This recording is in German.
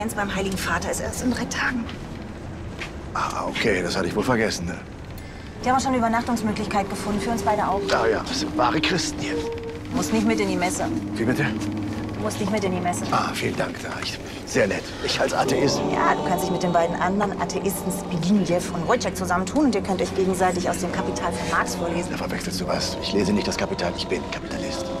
Beim Heiligen Vater ist erst in 3 Tagen. Ah, okay, das hatte ich wohl vergessen, ne? Die haben schon eine Übernachtungsmöglichkeit gefunden, für uns beide auch. Ah ja, das sind wahre Christen hier. Du musst nicht mit in die Messe. Wie bitte? Du musst nicht mit in die Messe. Ah, vielen Dank, da ich, sehr nett. Ich als Atheist. Ja, du kannst dich mit den beiden anderen Atheisten Zbigniew und Wojciech zusammentun und ihr könnt euch gegenseitig aus dem Kapital von Marx vorlesen. Da verwechselst du was. Ich lese nicht das Kapital, ich bin Kapitalist.